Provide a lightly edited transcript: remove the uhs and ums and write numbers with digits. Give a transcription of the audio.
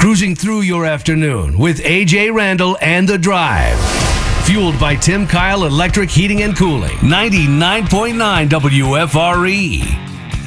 Cruising through your afternoon with AJ Randall and The Drive. Fueled by Tim Kyle Electric Heating and Cooling. 99.9 WFRE.